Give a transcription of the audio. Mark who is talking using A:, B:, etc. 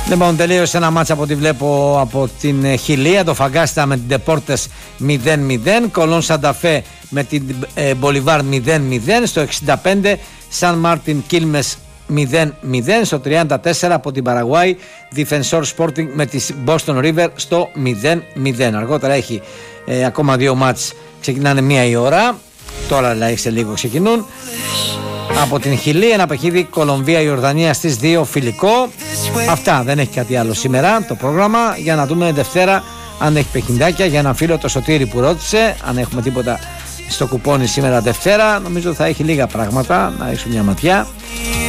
A: Λοιπόν, τελείωσε ένα μάτσα από ό,τι βλέπω από την Χιλία. Το Φαγκάστα με την Ντεπόρτες 0-0. Κολόν Σανταφέ με την Μπολιβάρ 0-0. Στο 65 Σαν Μάρτιν Κίλμες 0-0. Στο 34 από την Παραγουάη Defensor Sporting με τη Boston River στο 0-0. Αργότερα έχει ακόμα δύο μάτς, ξεκινάνε 1 η ώρα. Τώρα δηλαδή σε λίγο ξεκινούν. Από την Χιλή ένα παιχνίδι Κολομβία-Ιορδανία στις 2 φιλικό. Αυτά, δεν έχει κάτι άλλο σήμερα το πρόγραμμα. Για να δούμε Δευτέρα αν έχει παιχνιδάκια. Για έναν φίλο, το Σωτήρη, που ρώτησε αν έχουμε τίποτα στο κουπόνι σήμερα Δευτέρα. Νομίζω θα έχει λίγα πράγματα, να ρίξουμε μια ματιά.